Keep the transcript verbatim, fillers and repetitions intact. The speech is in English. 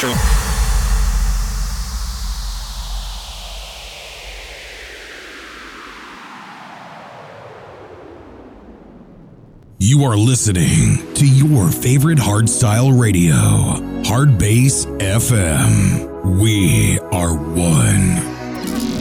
Central. You are listening to your favorite hardstyle radio, Hard Bass F M. We are one.